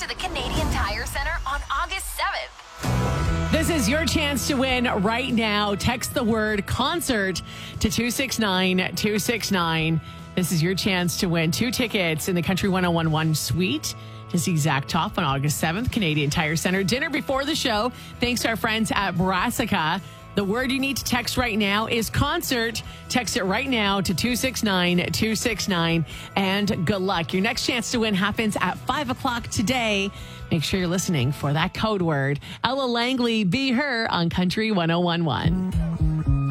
to the Canadian Tire Center on August 7th. This is your chance to win right now. Text the word concert to 269-269. This is your chance to win 2 tickets in the Country 1011 suite to see Zach Toff on August 7th, Canadian Tire Center. Dinner before the show, thanks to our friends at Brassica. The word you need to text right now is concert. Text it right now to 269-269. And good luck. Your next chance to win happens at 5 o'clock today. Make sure you're listening for that code word. Ella Langley, Be Her on Country 1011.